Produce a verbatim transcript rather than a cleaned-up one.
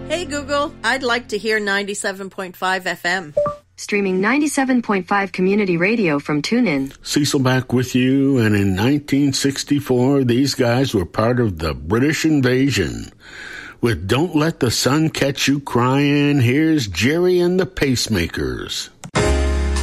Hey Google, I'd like to hear ninety-seven point five F M. Streaming ninety-seven point five community radio from TuneIn. Cecil back with you, and in nineteen sixty-four, these guys were part of the British invasion. With Don't Let the Sun Catch You Crying, here's Jerry and the Pacemakers.